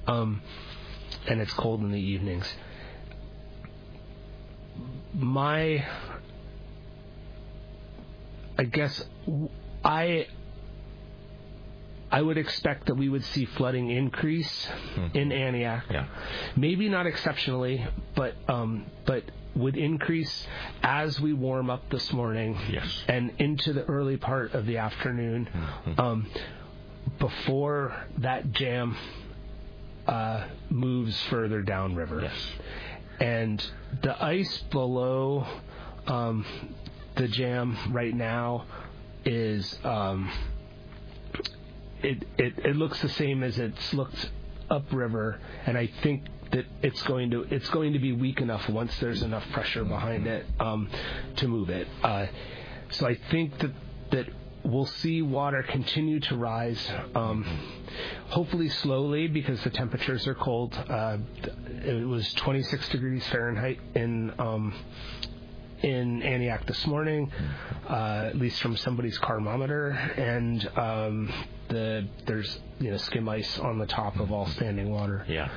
and it's cold in the evenings. I would expect that we would see flooding increase in Aniak. Yeah. Maybe not exceptionally, but would increase as we warm up this morning and into the early part of the afternoon before that jam moves further downriver. Yes. And the ice below the jam right now is it looks the same as it's looked upriver, and I think that it's going to be weak enough once there's enough pressure behind it to move it. So I think that we'll see water continue to rise, hopefully slowly because the temperatures are cold. It was 26 degrees Fahrenheit in Aniak this morning, at least from somebody's carmometer, and there's skim ice on the top of all standing water. Yeah.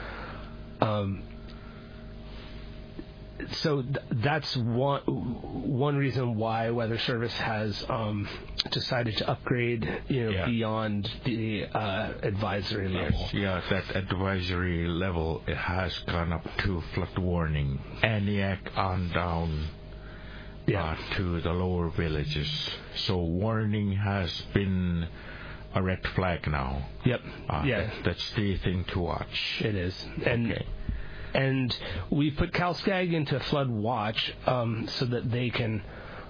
So that's one reason why Weather Service has decided to upgrade beyond the advisory level. Yes, that advisory level, it has gone up to flood warning. Aniak on down to the lower villages. So warning has been a red flag now. Yep. That's the thing to watch. It is. And we put CalSCAG into flood watch so that they can,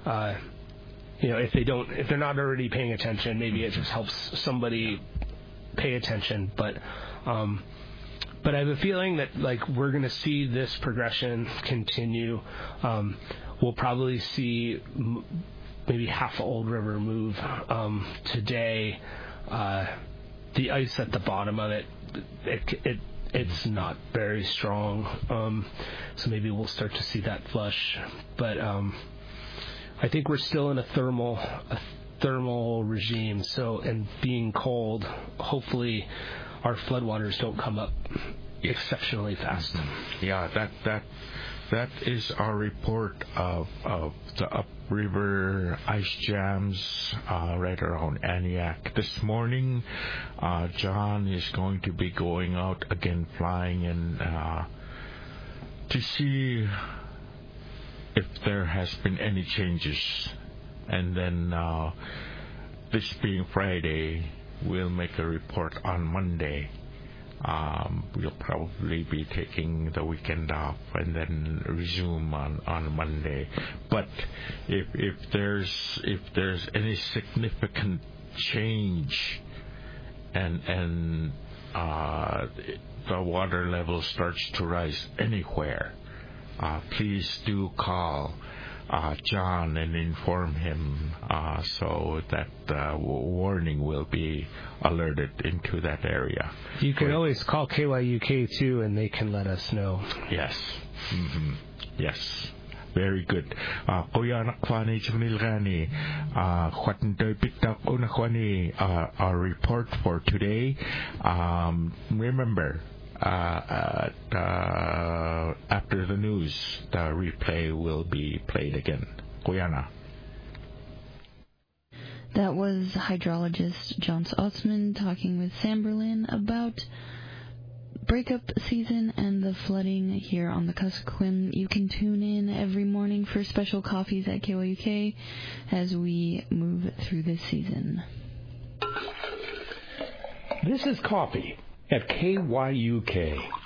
if they're not already paying attention, maybe it just helps somebody pay attention. But I have a feeling that we're going to see this progression continue. We'll probably see maybe half of Old River move today. The ice at the bottom of it's not very strong, so maybe we'll start to see that flush. But I think we're still in a thermal regime. So, and being cold, hopefully our floodwaters don't come up exceptionally fast. Yeah, that is our report of the upriver ice jams right around Aniak. This morning, John is going to be going out again flying and to see if there has been any changes. And then this being Friday, we'll make a report on Monday. We'll probably be taking the weekend off and then resume on Monday. But if there's any significant change and the water level starts to rise anywhere, please do call John and inform him so that warning will be alerted into that area. You can always call KYUK too, and they can let us know. Yes. Mm-hmm. Yes. Very good. Kuya Nakwani Chunilgani, Khwatantoy Pitak Unakwani, our report for today. Remember, after the news, the replay will be played again. Kuyana. That was hydrologist John Osman talking with Sam Berlin about breakup season and the flooding here on the Kuskokwim. You can tune in every morning for special coffees at KYUK as we move through this season. This is coffee at KYUK.